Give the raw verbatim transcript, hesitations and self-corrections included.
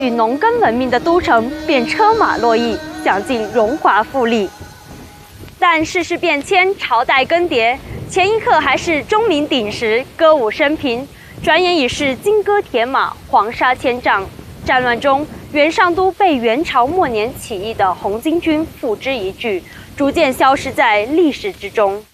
与农耕文明的都城便车马络绎，享尽荣华富丽。但世事变迁，朝代更迭，前一刻还是钟鸣鼎食，歌舞升平，转眼已是金戈铁马，黄沙千丈。战乱中，元上都被元朝末年起义的红巾军付之一炬，逐渐消失在历史之中。